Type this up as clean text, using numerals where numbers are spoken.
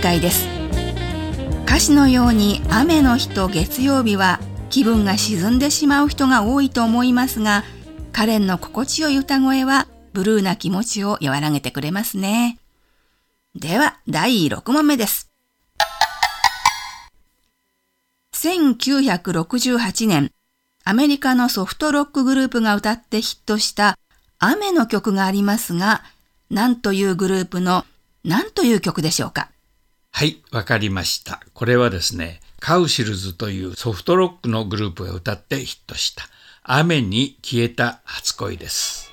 解です。歌詞のように雨の日と月曜日は気分が沈んでしまう人が多いと思いますが、カレンの心地よい歌声はブルーな気持ちを和らげてくれますね。では第6問目です。1968年、アメリカのソフトロックグループが歌ってヒットした雨の曲がありますが、何というグループの何という曲でしょうか？ はい、わかりました。これはですね、カウシルズというソフトロックのグループが歌ってヒットした雨に消えた初恋です。